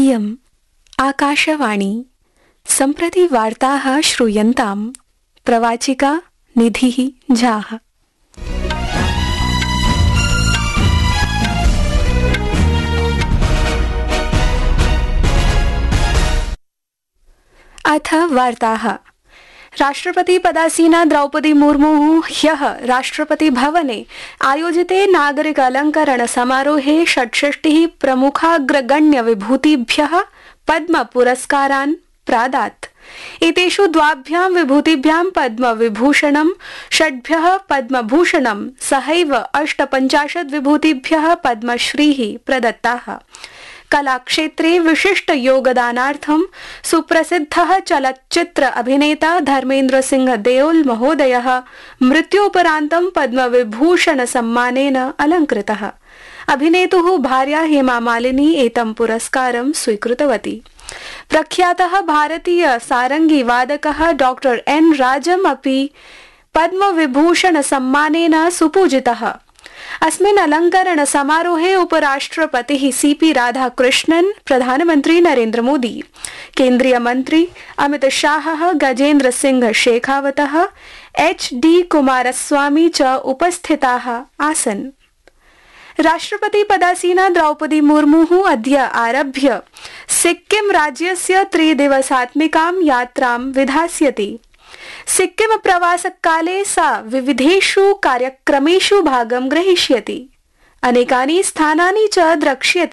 इयम् आकाशवाणी सम्प्रति वार्ताः श्रूयन्ताम् प्रवाचिका निधिः झाः। अथ वार्ताः। राष्ट्रपति पदासीना द्रौपदी मुर्मु ह्यः राष्ट्रपति भवने आयोजिते नागरिक अलंकरण समारोहे 66 प्रमुखाग्रगण्य विभूतिभ्यः पद्म पुरस्कारान् प्रादात्। एतेषु 2 विभूतिभ्यां पद्म विभूषणं, 6 पद्मभूषणं सहैव 58 विभूतिभ्यः पद्मश्रीः प्रदत्ताः। कलाक्षेत्रे विशिष्ट योगदानार्थं सुप्रसिद्धः चलच्चित्र अभिनेता धर्मेन्द्र सिंह देओल महोदयः मृत्योपरान्तं पद्मविभूषण सम्मानेन अलङ्कृतः। अभिनेतुः भार्या हेमा मालिनी एतं पुरस्कारं स्वीकृतवती। प्रख्यातः भारतीय सारंगी वादकः डॉ. एन. राजम् अपि पद्मविभूषण सम्मानेन सुपूजितः। अस्मिन् अलंकरण समारोहे उपराष्ट्रपतिः सीपी राधाकृष्णन्, प्रधानमंत्री नरेंद्र मोदी, केंद्रीय मंत्री अमित शाहः, गजेंद्र सिंह शेखावतः, एच.डी. कुमारस्वामी च उपस्थिताः आसन्। राष्ट्रपति पदासीना द्रौपदी मुर्मु अद्य आरभ्य सिक्किम राज्यस्य 3 दिवसात्मिकां यात्रां विधास्यति। सिक्किम प्रवासकाले सा विविधेषु कार्यक्रमेषु भागं ग्रहीष्यति। अनेकानि स्थानानि च द्रक्ष्यति।